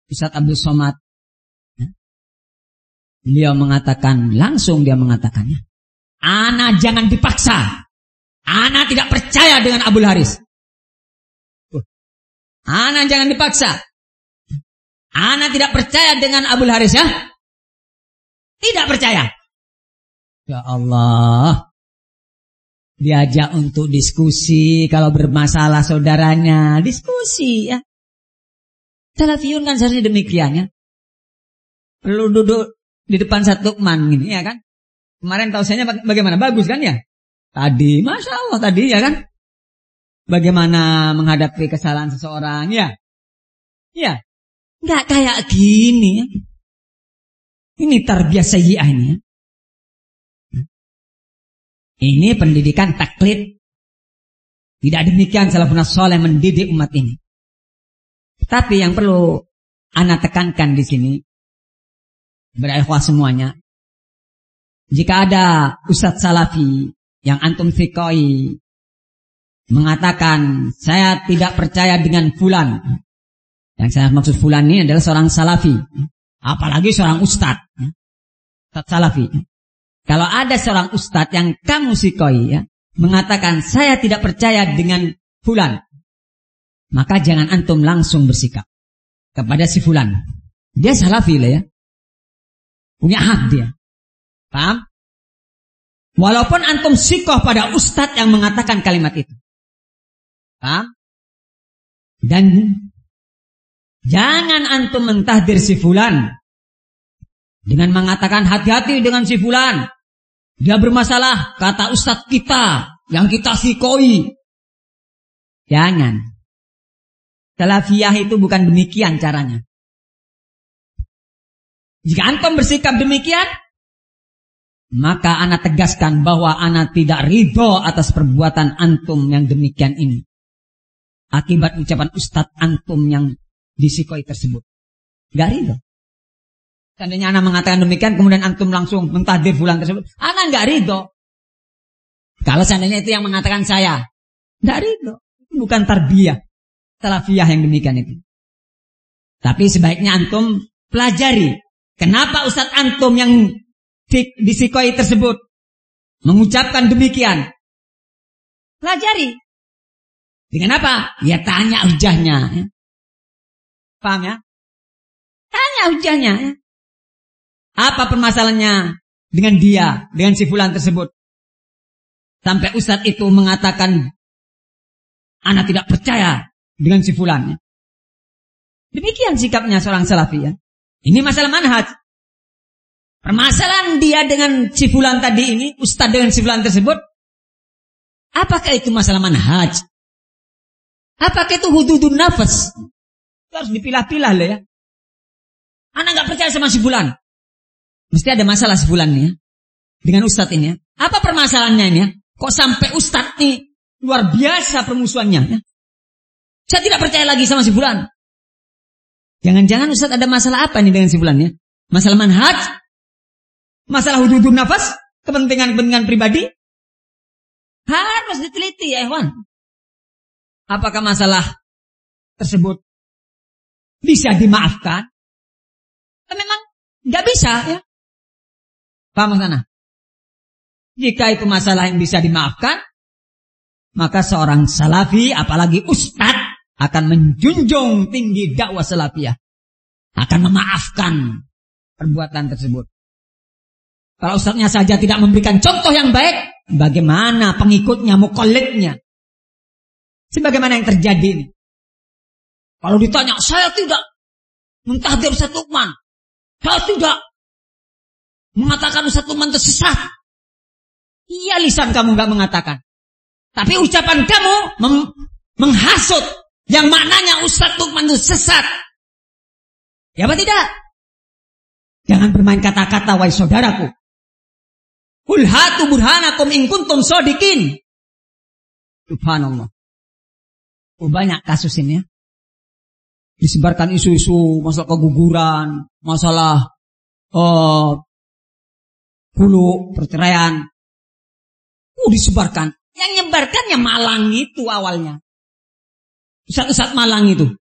Ustaz Abdul Somad. Beliau mengatakan, langsung dia mengatakannya. Ana jangan dipaksa. Ana tidak percaya dengan Abdul Haris. Ana jangan dipaksa. Ana tidak percaya dengan Abdul Haris ya. Tidak percaya. Ya Allah. Diajak untuk diskusi. Kalau bermasalah saudaranya. Diskusi ya. Salafiyun kan seharusnya demikian ya. Perlu duduk di depan satu Lukman gini ya kan. Kemarin tausiahnya bagaimana? Bagus kan ya? Tadi Masya Allah tadi ya kan. Bagaimana menghadapi kesalahan seseorang ya. Ya. Nggak kayak gini ya. Ini tarbiyah sayyi'ah ini ya. Ini pendidikan taklid. Tidak demikian salafun saleh mendidik umat ini. Tapi yang perlu ana tekankan di sini, berikhwah semuanya, jika ada ustadz salafi yang antum fikoi mengatakan saya tidak percaya dengan fulan, yang saya maksud fulan ini adalah seorang salafi, apalagi seorang ustadz salafi. Kalau ada seorang ustadz yang kamu fikoi ya, mengatakan saya tidak percaya dengan fulan, maka jangan antum langsung bersikap kepada si fulan. Dia salafi lah ya. Punya hak dia. Paham? Walaupun antum sikoh pada ustadz yang mengatakan kalimat itu. Paham? Dan jangan antum mentahdir si fulan dengan mengatakan hati-hati dengan si fulan. Dia bermasalah, kata ustadz kita yang kita sikoi. Jangan. Salafiyah itu bukan demikian caranya. Jika antum bersikap demikian, maka ana tegaskan bahwa ana tidak ridho atas perbuatan antum yang demikian ini. Akibat ucapan ustadz antum yang disikoi tersebut. Gak ridho. Seandainya ana mengatakan demikian, kemudian antum langsung mentahdir fulan tersebut, ana gak ridho. Kalau seandainya itu yang mengatakan saya, gak ridho. Bukan tarbiyah salafiyah yang demikian itu. Tapi sebaiknya antum pelajari. Kenapa ustadz antum yang disikoi tersebut mengucapkan demikian? Pelajari. Dengan apa? Ya tanya hujahnya. Ya. Paham ya? Tanya hujahnya. Ya. Apa permasalahannya dengan dia, dengan si fulan tersebut? Sampai ustadz itu mengatakan, ana tidak percaya dengan si fulan. Ya. Demikian sikapnya seorang salafi ya. Ini masalah manhaj. Permasalahan dia dengan si fulan tadi ini, ustaz dengan si fulan tersebut, apakah itu masalah manhaj? Apakah itu hududun nafas? Harus dipilah-pilah lah ya. Anak gak percaya sama si fulan. Mesti ada masalah si fulan nih ya. Dengan ustaz ini ya. Apa permasalahannya ini ya? Kok sampai ustaz ini luar biasa permusuhannya ya? Saya tidak percaya lagi sama si fulan. Jangan-jangan ustaz ada masalah apa nih dengan si fulan ya? Masalah manhaj? Masalah hududun nafas? Kepentingan-kepentingan pribadi? Harus diteliti ya ikhwan. Apakah masalah tersebut bisa dimaafkan? Memang gak bisa ya. Paham sana? Jika itu masalah yang bisa dimaafkan, maka seorang salafi, apalagi ustadz, akan menjunjung tinggi dakwah salafiyah. Akan memaafkan perbuatan tersebut. Kalau ustadznya saja tidak memberikan contoh yang baik, bagaimana pengikutnya, muqallidnya? Sebagaimana yang terjadi ini. Kalau ditanya, saya tidak mentahdir Ustaz Lukman. Saya tidak mengatakan Ustaz Lukman tersesat. Iya, lisan kamu gak mengatakan. Tapi ucapan kamu menghasut yang maknanya Ustaz Lukman itu sesat. Ya apa tidak? Jangan bermain kata-kata wahai saudaraku. Qul hatu burhanakum in kuntum shadiqin. Subhanallah. Banyak kasus ini ya. Disebarkan isu-isu masalah keguguran, masalah hulu perceraian. Disebarkan. Yang nyebarkannya Malang itu awalnya. Ustaz-ustaz Malang itu.